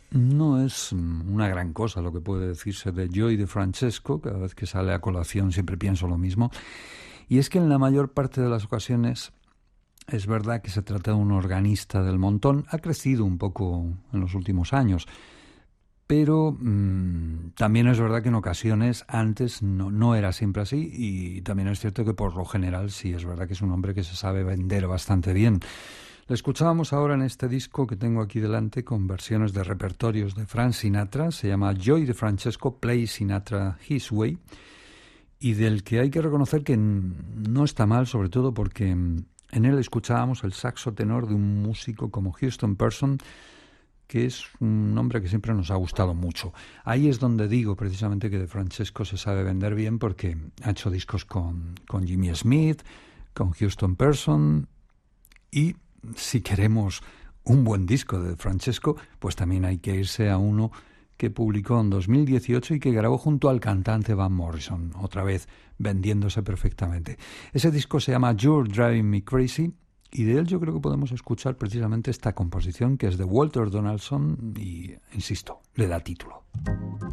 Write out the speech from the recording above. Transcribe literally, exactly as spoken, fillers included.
No es mm, una gran cosa lo que puede decirse de Joey de Francesco. Cada vez que sale a colación siempre pienso lo mismo. Y es que en la mayor parte de las ocasiones es verdad que se trata de un organista del montón. Ha crecido un poco en los últimos años. Pero mmm, también es verdad que en ocasiones antes no, no era siempre así, y también es cierto que por lo general sí es verdad que es un hombre que se sabe vender bastante bien. Le escuchábamos ahora en este disco que tengo aquí delante con versiones de repertorios de Frank Sinatra. Se llama Joey de Francesco Play Sinatra His Way, y del que hay que reconocer que no está mal, sobre todo porque en él escuchábamos el saxo tenor de un músico como Houston Person, que es un nombre que siempre nos ha gustado mucho. Ahí es donde digo precisamente que De Francesco se sabe vender bien, porque ha hecho discos con, con Jimmy Smith, con Houston Person, y si queremos un buen disco de De Francesco, pues también hay que irse a uno que publicó en dos mil dieciocho y que grabó junto al cantante Van Morrison, otra vez vendiéndose perfectamente. Ese disco se llama You're Driving Me Crazy, y de él yo creo que podemos escuchar precisamente esta composición, que es de Walter Donaldson y, insisto, le da título.